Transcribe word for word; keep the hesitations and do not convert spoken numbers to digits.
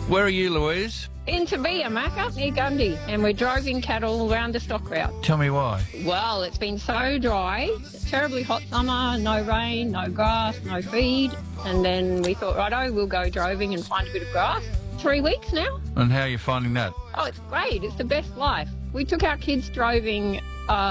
Where are you, Louise? In Tabia, Macca, near Gundy, and we're driving cattle around the stock route. Tell me why. Well, it's been so dry, terribly hot summer, no rain, no grass, no feed, and then we thought, righto, we'll go droving and find a bit of grass. Three weeks now. And how are you finding that? Oh, it's great. It's the best life. We took our kids droving